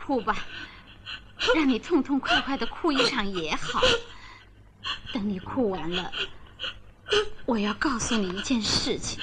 哭吧，让你痛痛快快的哭一场也好。等你哭完了，我要告诉你一件事情。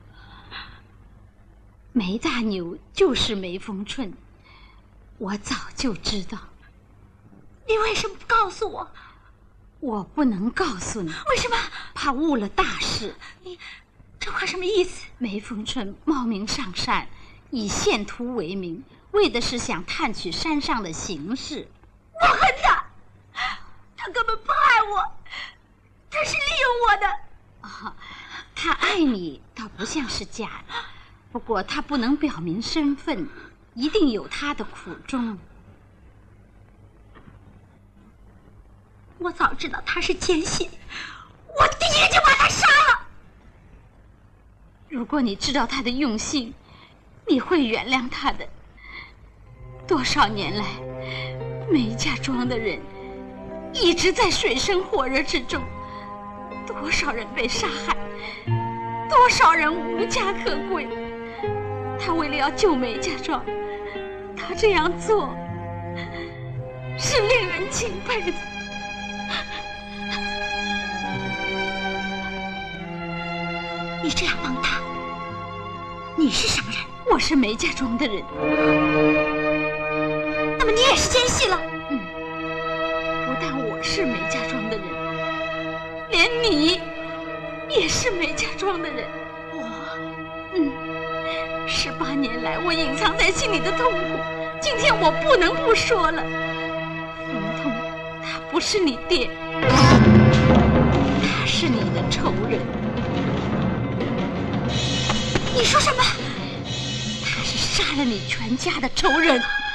梅大牛就是梅风春，我早就知道。 你为什么不告诉我？ 我不能告诉你。 为什么？ 怕误了大事。 你这话什么意思？ 梅风春冒名上山，以献图为名，为的是想探取山上的形势。 我恨他，他根本不爱我，他是利用我的。 他爱你倒不像是假的，不过他不能表明身份，一定有他的苦衷。 我早知道他是奸细，我第一就把他杀了。 如果你知道他的用心，你会原谅他的。多少年来，梅家庄的人一直在水深火热之中，多少人被杀害，多少人无家可归。他为了要救梅家庄，他这样做是令人敬佩的。 你这样帮他，你是什么人？ 我是梅家庄的人。 那么你也是奸细了？ 不但我是梅家庄的人，连你也是梅家庄的人。18年来我隐藏在心里的痛苦，今天我不能不说了。冯通，他不是你爹，他是你的仇人。 你说什么？ 他是杀了你全家的仇人。